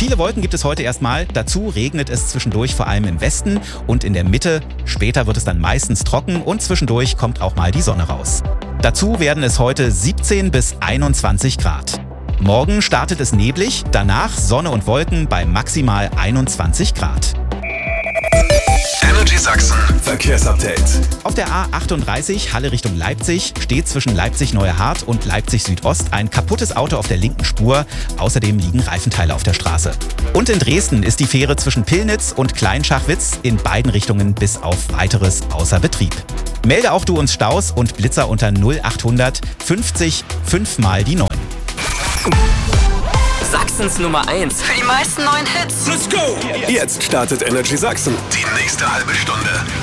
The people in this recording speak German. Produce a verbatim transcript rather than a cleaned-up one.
Viele Wolken gibt es heute erstmal. Dazu regnet es zwischendurch vor allem im Westen und in der Mitte. Später wird es dann meistens trocken und zwischendurch kommt auch mal die Sonne raus. Dazu werden es heute siebzehn bis einundzwanzig Grad. Morgen startet es neblig, danach Sonne und Wolken bei maximal einundzwanzig Grad. Energy Sachsen Verkehrsupdate. Auf der A achtunddreißig Halle Richtung Leipzig steht zwischen Leipzig-Neuerhardt und Leipzig-Südost ein kaputtes Auto auf der linken Spur. Außerdem liegen Reifenteile auf der Straße. Und in Dresden ist die Fähre zwischen Pillnitz und Kleinschachwitz in beiden Richtungen bis auf Weiteres außer Betrieb. Melde auch du uns Staus und Blitzer unter null achthundert fünfzig fünf mal die neun. Sachsens Nummer eins. Für die meisten neuen Hits. Let's go! Jetzt startet Energy Sachsen. Die nächste halbe Stunde.